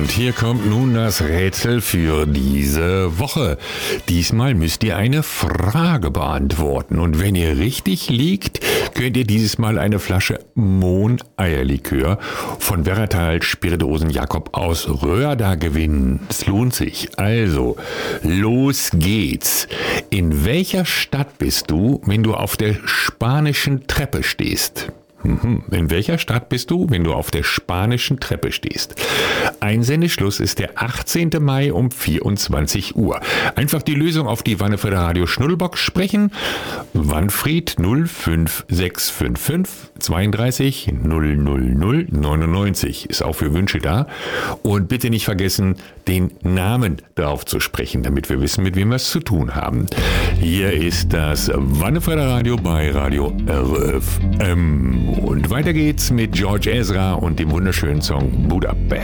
Und hier kommt nun das Rätsel für diese Woche. Diesmal müsst ihr eine Frage beantworten. Und wenn ihr richtig liegt, könnt ihr dieses Mal eine Flasche Mohn-Eierlikör von Werratal Spirituosen Jakob aus Röhrda gewinnen. Es lohnt sich. Also, los geht's. In welcher Stadt bist du, wenn du auf der spanischen Treppe stehst? In welcher Stadt bist du, wenn du auf der spanischen Treppe stehst? Einsendeschluss ist der 18. Mai um 24 Uhr. Einfach die Lösung auf die Wannefrieder Radio Schnullbox sprechen. Wanfried 05655 32 000 99 ist auch für Wünsche da. Und bitte nicht vergessen, den Namen drauf zu sprechen, damit wir wissen, mit wem wir es zu tun haben. Hier ist das Wannefrieder Radio bei Radio RFM. Und weiter geht's mit George Ezra und dem wunderschönen Song Budapest.